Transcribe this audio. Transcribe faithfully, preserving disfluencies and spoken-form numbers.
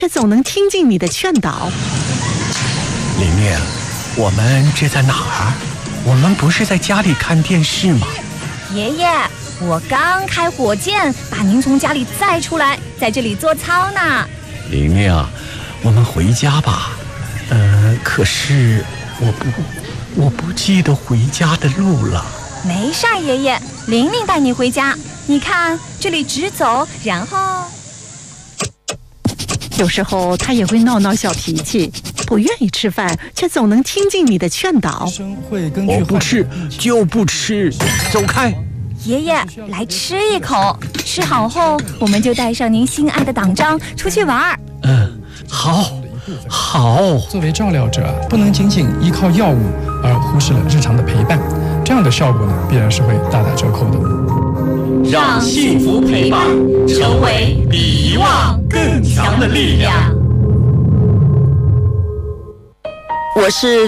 却总能听进你的劝导。 玲玲，我们这在哪儿？我们不是在家里看电视吗？ 爷爷，我刚开火箭把您从家里载出来，在这里做操呢。 玲玲，我们回家吧。呃，可是我不，我不记得回家的路了。 没事儿，爷爷，玲玲带你回家。你看，这里直走，然后…… 有时候他也会闹闹小脾气，不愿意吃饭，却总能听进你的劝导。 我不吃就不吃，走开！ 爷爷，来吃一口，吃好后我们就带上您心爱的党章出去玩。 嗯，好，好。 作为照料者，不能仅仅依靠药物而忽视了日常的陪伴，这样的效果呢，必然是会大打折扣的。 让幸福陪伴成为比遗忘更强的力量。 我是